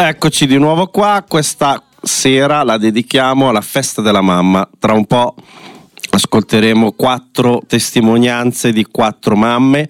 Eccoci di nuovo qua. Questa sera la dedichiamo alla festa della mamma. Tra un po' ascolteremo 4 testimonianze di 4 mamme.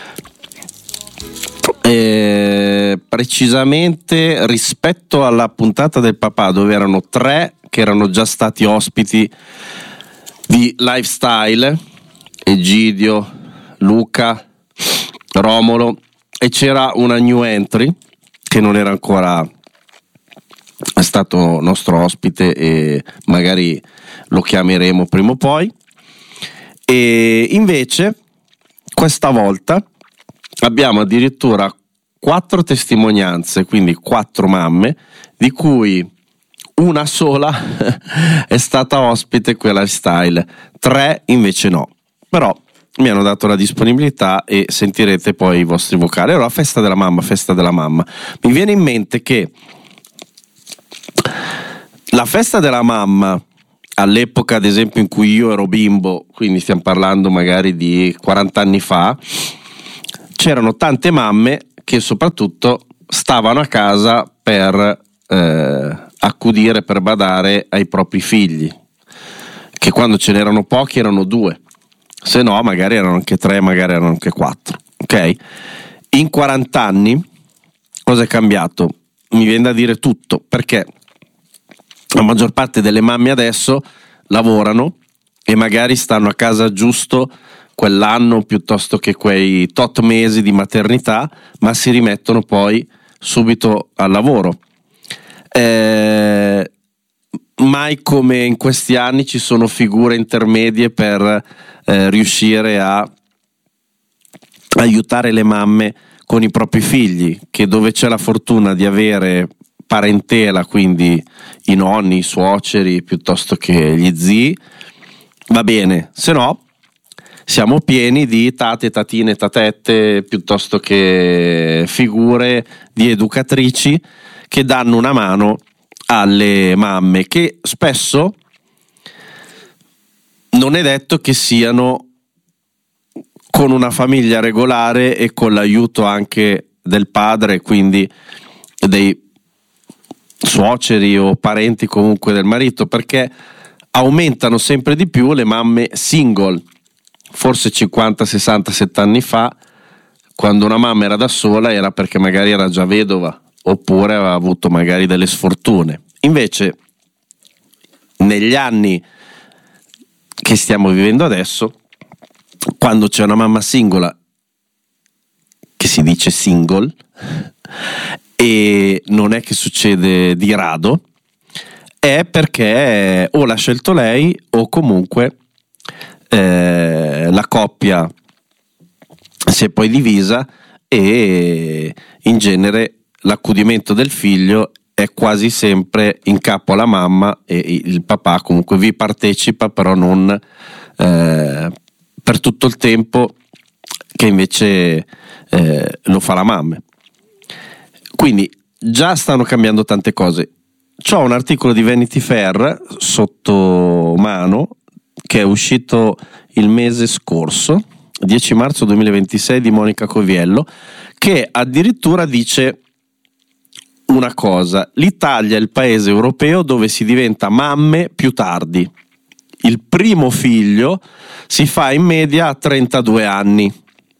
Precisamente rispetto alla puntata del papà, dove erano 3 che erano già stati ospiti di Lifestyle: Egidio, Luca, Romolo, e c'era una new entry che non era ancora stato nostro ospite e magari lo chiameremo prima o poi. E invece questa volta abbiamo addirittura 4 testimonianze, quindi 4 mamme, di cui una sola è stata ospite qui a Lifestyle, 3 invece no, però mi hanno dato la disponibilità e sentirete poi i vostri vocali. Allora, festa della mamma, mi viene in mente che la festa della mamma all'epoca, ad esempio, in cui io ero bimbo, quindi stiamo parlando magari di 40 anni fa, c'erano tante mamme che soprattutto stavano a casa per accudire, per badare ai propri figli, che quando ce n'erano pochi erano 2, se no magari erano anche 3, magari erano anche 4. Ok? In 40 anni cosa è cambiato? Mi viene da dire tutto, perché la maggior parte delle mamme adesso lavorano e magari stanno a casa giusto quell'anno piuttosto che quei tot mesi di maternità, ma si rimettono poi subito al lavoro. Mai come in questi anni ci sono figure intermedie per riuscire a aiutare le mamme con i propri figli, che dove c'è la fortuna di avere parentela, quindi i nonni, i suoceri piuttosto che gli zii, va bene, se no siamo pieni di tate, tatine, tatette, piuttosto che figure di educatrici che danno una mano alle mamme, che spesso non è detto che siano con una famiglia regolare e con l'aiuto anche del padre, quindi dei suoceri o parenti comunque del marito, perché aumentano sempre di più le mamme single. Forse 50, 60, 70 anni fa, quando una mamma era da sola, era perché magari era già vedova oppure aveva avuto magari delle sfortune. Invece negli anni che stiamo vivendo adesso, quando c'è una mamma singola, che si dice single, e non è che succede di rado, è perché o l'ha scelto lei o comunque la coppia si è poi divisa e in genere l'accudimento del figlio è quasi sempre in capo alla mamma e il papà comunque vi partecipa, però non per tutto il tempo che invece lo fa la mamma. Quindi già stanno cambiando tante cose. C'ho un articolo di Vanity Fair sotto mano che è uscito il mese scorso, 10 marzo 2026, di Monica Coviello, che addirittura dice una cosa: l'Italia è il paese europeo dove si diventa mamme più tardi. Il primo figlio si fa in media a 32 anni.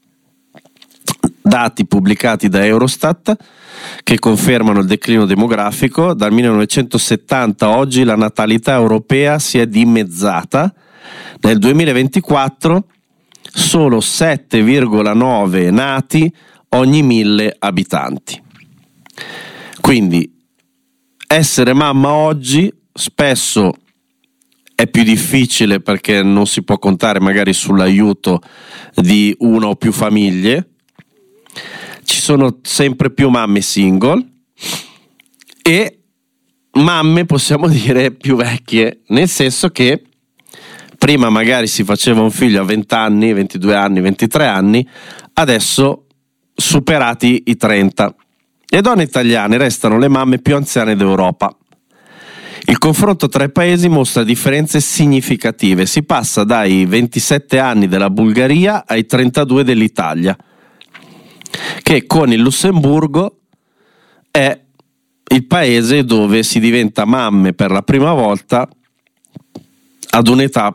Dati pubblicati da Eurostat che confermano il declino demografico. Dal 1970 a oggi la natalità europea si è dimezzata. Nel 2024 solo 7,9 nati ogni 1000 abitanti. Quindi essere mamma oggi spesso è più difficile perché non si può contare magari sull'aiuto di una o più famiglie. Ci sono sempre più mamme single e mamme, possiamo dire, più vecchie, nel senso che prima magari si faceva un figlio a 20 anni, 22 anni, 23 anni, adesso superati i 30. Le donne italiane restano le mamme più anziane d'Europa. Il confronto tra i paesi mostra differenze significative. Si passa dai 27 anni della Bulgaria ai 32 dell'Italia, che con il Lussemburgo è il paese dove si diventa mamme per la prima volta ad un'età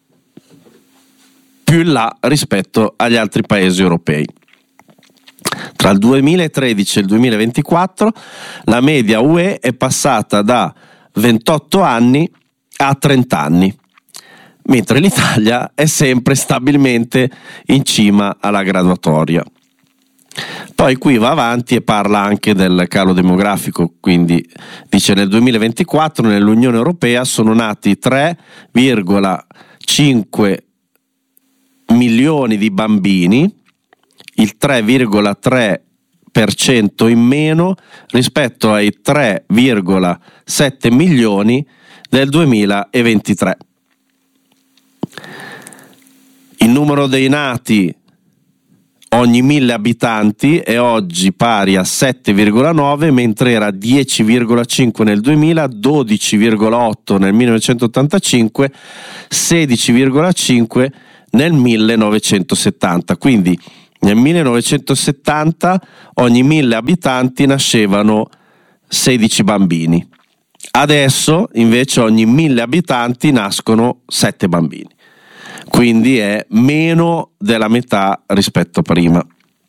più in là rispetto agli altri paesi europei. Tra il 2013 e il 2024 la media UE è passata da 28 anni a 30 anni, mentre l'Italia è sempre stabilmente in cima alla graduatoria. Poi qui va avanti e parla anche del calo demografico, quindi dice nel 2024 nell'Unione Europea sono nati 3,5 milioni di bambini, il 3,3% in meno rispetto ai 3,7 milioni del 2023. Il numero dei nati ogni 1000 abitanti è oggi pari a 7,9, mentre era 10,5 nel 2000, 12,8 nel 1985, 16,5 nel 1970. Quindi nel 1970 ogni 1000 abitanti nascevano 16 bambini. Adesso invece ogni 1000 abitanti nascono 7 bambini. Quindi è meno della metà rispetto a prima.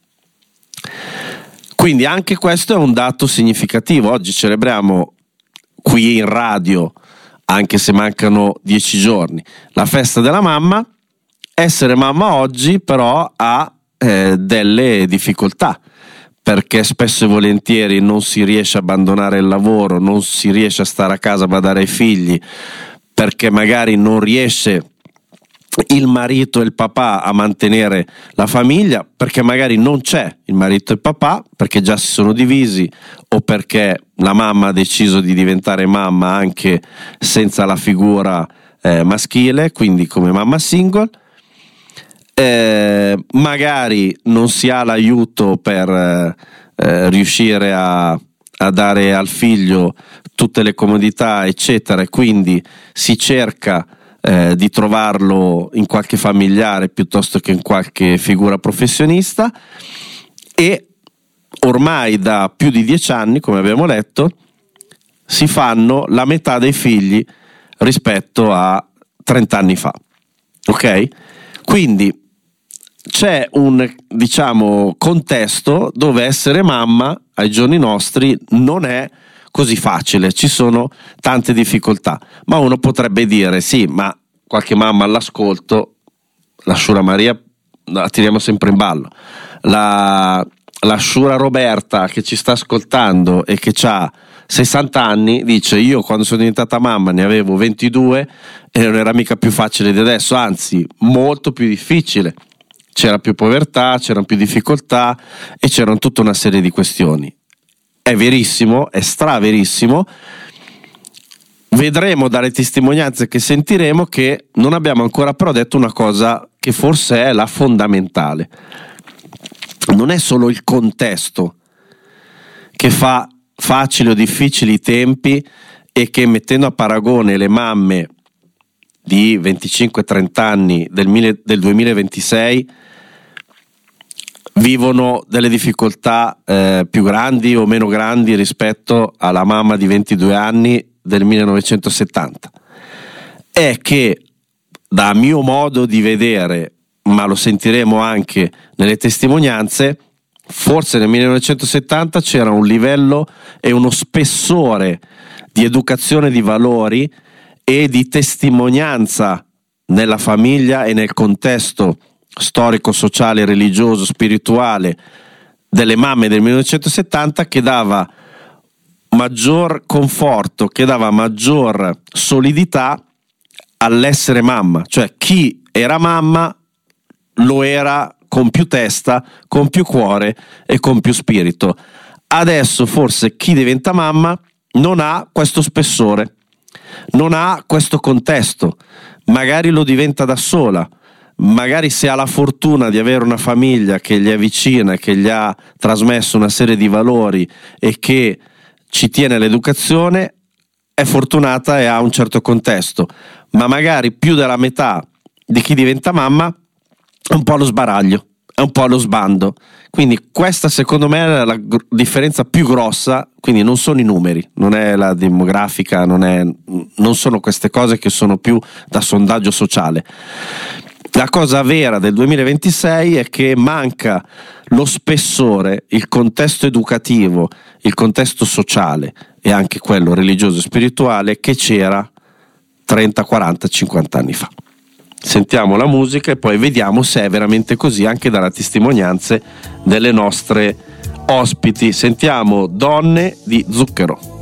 Quindi anche questo è un dato significativo. Oggi celebriamo qui in radio, anche se mancano 10 giorni, la festa della mamma. Essere mamma oggi però ha delle difficoltà, perché spesso e volentieri non si riesce a abbandonare il lavoro, non si riesce a stare a casa a badare ai figli, perché magari non riesce il marito e il papà a mantenere la famiglia, perché magari non c'è il marito e il papà, perché già si sono divisi, o perché la mamma ha deciso di diventare mamma anche senza la figura maschile, quindi come mamma single. Magari non si ha l'aiuto per riuscire a dare al figlio tutte le comodità eccetera, e quindi si cerca di trovarlo in qualche familiare piuttosto che in qualche figura professionista, e ormai da più di 10 anni, come abbiamo letto, si fanno la metà dei figli rispetto a 30 anni fa. Ok? Quindi c'è un, contesto dove essere mamma ai giorni nostri non è così facile, ci sono tante difficoltà. Ma uno potrebbe dire sì, ma qualche mamma all'ascolto, la Shura Maria la tiriamo sempre in ballo, la Shura Roberta che ci sta ascoltando e che ha 60 anni dice: io quando sono diventata mamma ne avevo 22 e non era mica più facile di adesso, anzi molto più difficile, c'era più povertà, c'erano più difficoltà e c'erano tutta una serie di questioni. È verissimo, è straverissimo. Vedremo dalle testimonianze che sentiremo che non abbiamo ancora però detto una cosa che forse è la fondamentale. Non è solo il contesto che fa facili o difficili i tempi e che, mettendo a paragone le mamme di 25-30 anni del 2026, vivono delle difficoltà più grandi o meno grandi rispetto alla mamma di 22 anni del 1970. È che, da mio modo di vedere, ma lo sentiremo anche nelle testimonianze, forse nel 1970 c'era un livello e uno spessore di educazione di valori e di testimonianza nella famiglia e nel contesto storico, sociale, religioso, spirituale delle mamme del 1970 che dava maggior conforto, che dava maggior solidità all'essere mamma. Cioè chi era mamma lo era con più testa, con più cuore e con più spirito. Adesso forse chi diventa mamma non ha questo spessore, non ha questo contesto, magari lo diventa da sola, magari se ha la fortuna di avere una famiglia che gli è vicina, che gli ha trasmesso una serie di valori e che ci tiene all'educazione, è fortunata e ha un certo contesto. Ma magari più della metà di chi diventa mamma è un po' allo sbaraglio, un po' allo sbando. Quindi questa secondo me è la differenza più grossa, quindi non sono i numeri, non è la demografica, non sono queste cose che sono più da sondaggio sociale. La cosa vera del 2026 è che manca lo spessore, il contesto educativo, il contesto sociale e anche quello religioso e spirituale che c'era 30, 40, 50 anni fa. Sentiamo la musica e poi vediamo se è veramente così anche dalle testimonianze delle nostre ospiti. Sentiamo Donne di Zucchero.